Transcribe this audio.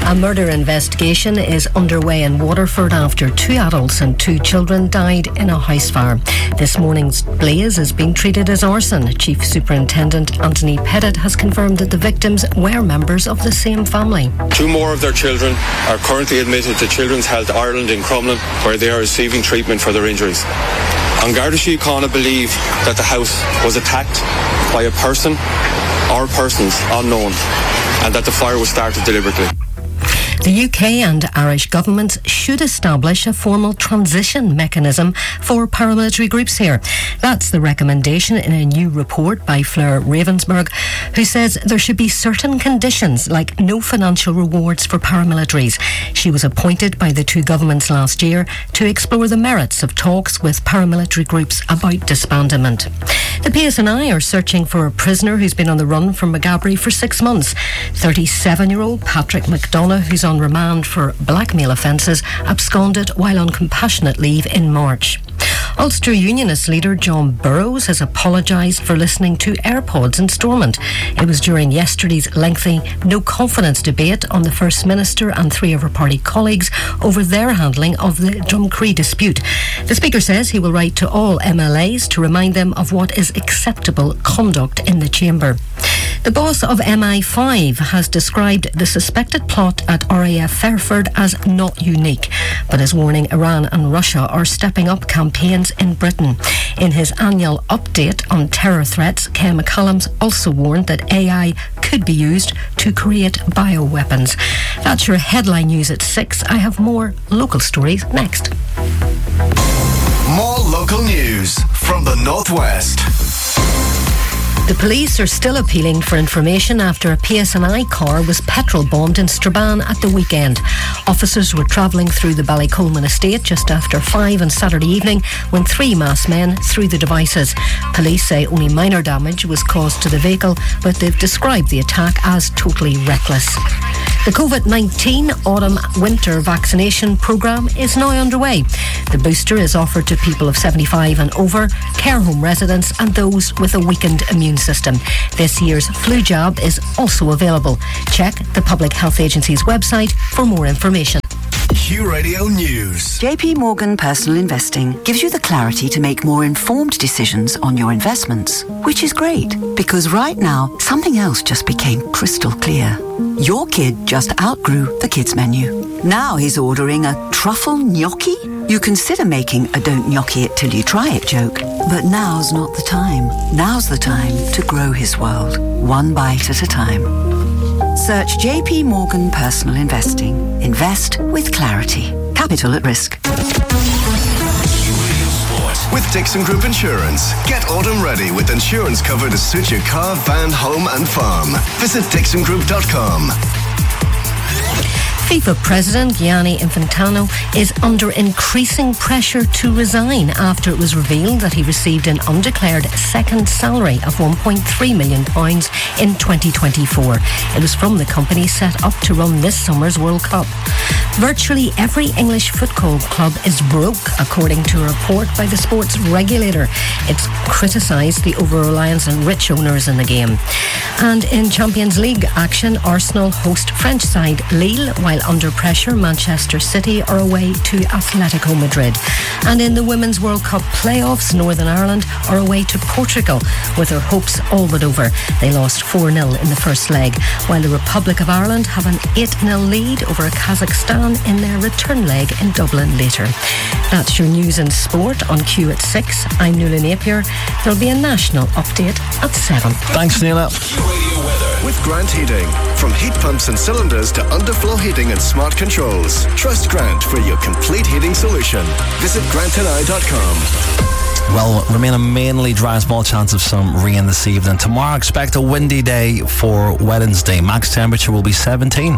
A murder investigation is underway in Waterford after 2 adults and 2 children died in a house fire. This morning's blaze is being treated as arson. Chief Superintendent Anthony Pettit has confirmed that the victims were members of the same family. 2 more of their children are currently admitted to Children's Health Ireland in Crumlin, where they are receiving treatment for their injuries. An Garda Síochána believe that the house was attacked by a person or persons unknown and that the fire was started deliberately. The UK and Irish governments should establish a formal transition mechanism for paramilitary groups here. That's the recommendation in a new report by Fleur Ravensburg, who says there should be certain conditions like no financial rewards for paramilitaries. She was appointed by the 2 governments last year to explore the merits of talks with paramilitary groups about disbandment. The PSNI are searching for a prisoner who's been on the run from Maghaberry for 6 months. 37-year-old Patrick McDonough, who's on remand for blackmail offences, absconded while on compassionate leave in March. Ulster Unionist leader John Burrows has apologised for listening to AirPods in Stormont. It was during yesterday's lengthy no-confidence debate on the First Minister and 3 of her party colleagues over their handling of the Drumcree dispute. The Speaker says he will write to all MLAs to remind them of what is acceptable conduct in the chamber. The boss of MI5 has described the suspected plot at RAF Fairford as not unique, but is warning Iran and Russia are stepping up campaigns in Britain. In his annual update on terror threats, Ken McCallum's also warned that AI could be used to create bioweapons. That's your headline news at 6. I have more local stories next. More local news from the Northwest. The police are still appealing for information after a PSNI car was petrol bombed in Strabane at the weekend. Officers were travelling through the Ballycolman estate just after 5 on Saturday evening when 3 masked men threw the devices. Police say only minor damage was caused to the vehicle, but they've described the attack as totally reckless. The COVID-19 autumn-winter vaccination programme is now underway. The booster is offered to people of 75 and over, care home residents and those with a weakened immune system. This year's flu jab is also available. Check the Public Health Agency's website for more information. Q Radio News. JP Morgan Personal Investing gives you the clarity to make more informed decisions on your investments, which is great because right now something else just became crystal clear. Your kid just outgrew the kids menu. Now he's ordering a truffle gnocchi. You consider making a don't gnocchi it till you try it joke, but now's not the time. Now's the time to grow his world, one bite at a time. Search JP Morgan Personal Investing. Invest with clarity. Capital at risk. With Dixon Group Insurance, get autumn ready with insurance cover to suit your car, van, home and farm. Visit dixongroup.com. FIFA President Gianni Infantino is under increasing pressure to resign after it was revealed that he received an undeclared second salary of £1.3 million in 2024. It was from the company set up to run this summer's World Cup. Virtually every English football club is broke, according to a report by the sports regulator. It's criticised the over-reliance on rich owners in the game. And in Champions League action, Arsenal host French side Lille, while under pressure, Manchester City are away to Atletico Madrid. And in the Women's World Cup playoffs, Northern Ireland are away to Portugal, with their hopes all but over. They lost 4-0 in the first leg, while the Republic of Ireland have an 8-0 lead over Kazakhstan in their return leg in Dublin later. That's your news and sport on Q at 6. I'm Nuala Napier. There'll be a national update at 7. Thanks, Nuala. With Grant Heating. From heat pumps and cylinders to underfloor heating and smart controls. Trust Grant for your complete heating solution. Visit grantandI.com. Well, remain a mainly dry, small chance of some rain this evening. Tomorrow, expect a windy day for Wednesday. Max temperature will be 17.